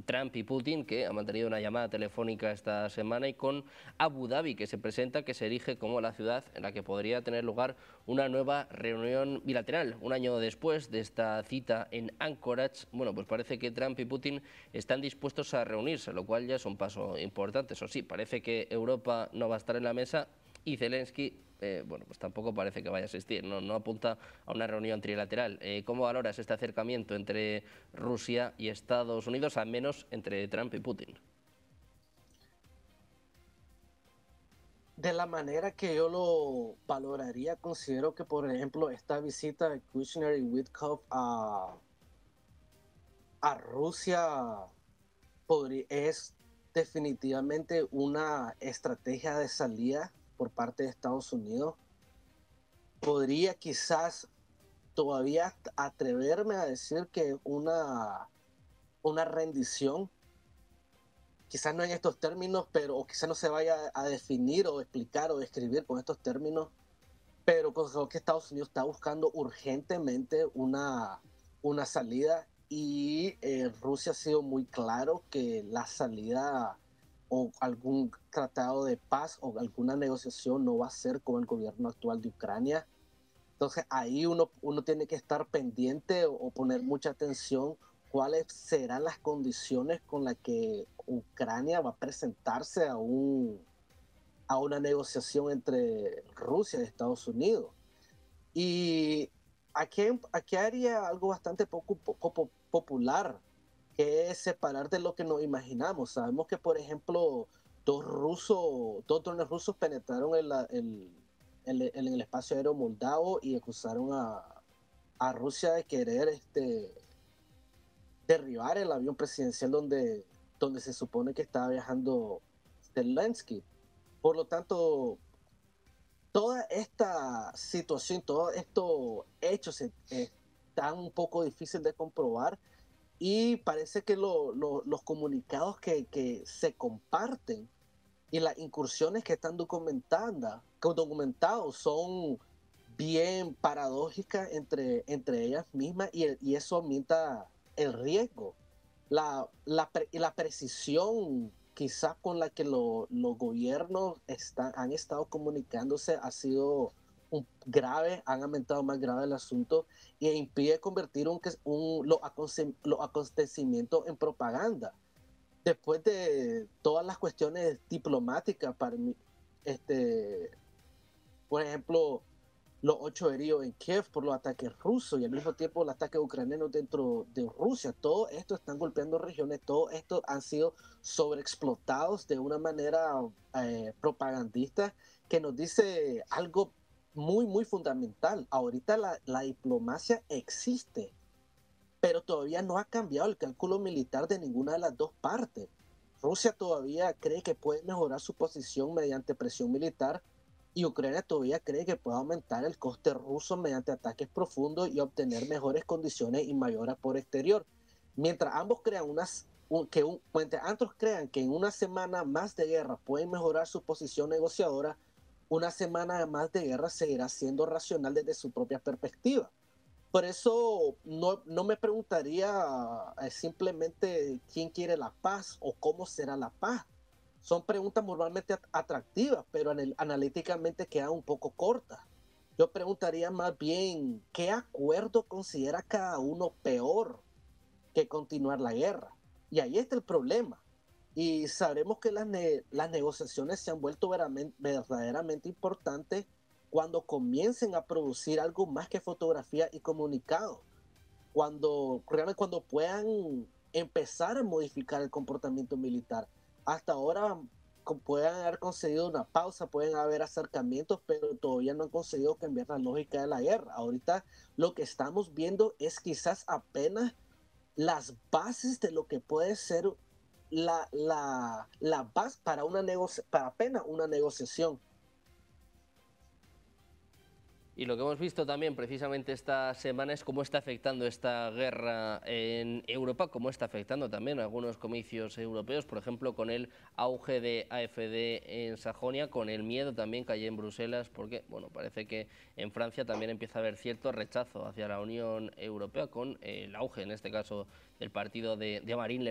Trump y Putin, que ha mantenido una llamada telefónica esta semana, y con Abu Dhabi, que se presenta, que se erige como la ciudad en la que podría tener lugar una nueva reunión bilateral. Un año después de esta cita en Anchorage, bueno, pues parece que Trump y Putin están dispuestos a reunirse, lo cual ya es un paso importante. Eso sí, parece que Europa no va a estar en la mesa y Zelensky, bueno, pues tampoco parece que vaya a asistir, no apunta a una reunión trilateral. ¿Cómo valoras este acercamiento entre Rusia y Estados Unidos, al menos entre Trump y Putin? De la manera que yo lo valoraría, considero que, por ejemplo, esta visita de Kushner y Witkoff a Rusia es definitivamente una estrategia de salida por parte de Estados Unidos. Podría quizás todavía atreverme a decir que una rendición, quizás no en estos términos, pero o quizás no se vaya a definir o explicar o describir con estos términos, pero creo que Estados Unidos está buscando urgentemente una salida y Rusia ha sido muy claro que la salida o algún tratado de paz o alguna negociación no va a ser con el gobierno actual de Ucrania. Entonces ahí uno tiene que estar pendiente o poner mucha atención cuáles serán las condiciones con las que Ucrania va a presentarse a una negociación entre Rusia y Estados Unidos. Y aquí haría algo bastante poco popular, que es separar de lo que nos imaginamos. Sabemos que, por ejemplo, dos drones rusos penetraron en el espacio aéreo moldavo y acusaron a Rusia de querer derribar el avión presidencial donde se supone que estaba viajando Zelensky. Por lo tanto, toda esta situación, todos estos hechos están un poco difíciles de comprobar y parece que los comunicados que se comparten y las incursiones que están documentados son bien paradójicas entre ellas mismas y eso aumenta el riesgo. La precisión quizás con la que los gobiernos han estado comunicándose ha sido grave, han aumentado más grave el asunto e impide convertir los acontecimientos en propaganda. Después de todas las cuestiones diplomáticas, para mí, este, por ejemplo, los 8 heridos en Kiev por los ataques rusos y al mismo tiempo los ataques ucranianos dentro de Rusia. Todo esto están golpeando regiones, todo esto han sido sobreexplotados de una manera propagandista que nos dice algo muy fundamental. Ahorita la diplomacia existe, pero todavía no ha cambiado el cálculo militar de ninguna de las dos partes. Rusia todavía cree que puede mejorar su posición mediante presión militar y Ucrania todavía cree que puede aumentar el coste ruso mediante ataques profundos y obtener mejores condiciones y mayor apoyo exterior. Mientras ambos crean mientras ambos crean que en una semana más de guerra pueden mejorar su posición negociadora, una semana más de guerra seguirá siendo racional desde su propia perspectiva. Por eso no me preguntaría simplemente quién quiere la paz o cómo será la paz. Son preguntas normalmente atractivas, pero analíticamente quedan un poco cortas. Yo preguntaría más bien qué acuerdo considera cada uno peor que continuar la guerra. Y ahí está el problema. Y sabemos que las negociaciones se han vuelto verdaderamente importantes cuando comiencen a producir algo más que fotografía y comunicado. Realmente cuando puedan empezar a modificar el comportamiento militar. Hasta ahora pueden haber conseguido una pausa, pueden haber acercamientos, pero todavía no han conseguido cambiar la lógica de la guerra. Ahorita lo que estamos viendo es quizás apenas las bases de lo que puede ser la base para apenas una negociación. Y lo que hemos visto también precisamente esta semana es cómo está afectando esta guerra en Europa, cómo está afectando también a algunos comicios europeos, por ejemplo, con el auge de AfD en Sajonia, con el miedo también que hay en Bruselas, porque bueno, parece que en Francia también empieza a haber cierto rechazo hacia la Unión Europea, con el auge, en este caso, del partido de Marine Le